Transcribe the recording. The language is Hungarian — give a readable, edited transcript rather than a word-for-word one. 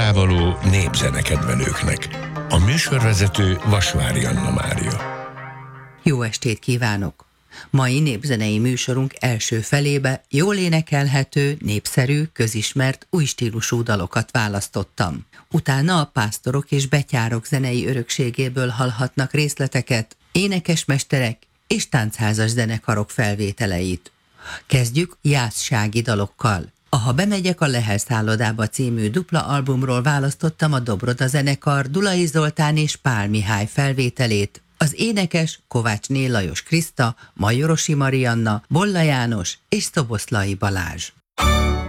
nyilvánvaló népzenekedvelőknek. A műsorvezető Vasvári Anna Mária. Jó estét kívánok! Mai népzenei műsorunk első felébe jól énekelhető, népszerű, közismert, új stílusú dalokat választottam. Utána a pásztorok és betyárok zenei örökségéből hallhatnak részleteket, énekesmesterek és táncházas zenekarok felvételeit. Kezdjük jászsági dalokkal. A Ha bemegyek a Lehel szállodába című dupla albumról választottam a Dobroda zenekar Dulai Zoltán és Pál Mihály felvételét, az énekes Kovácsné Lajos Kriszta, Majorosi Marianna, Bolla János és Szoboszlai Balázs.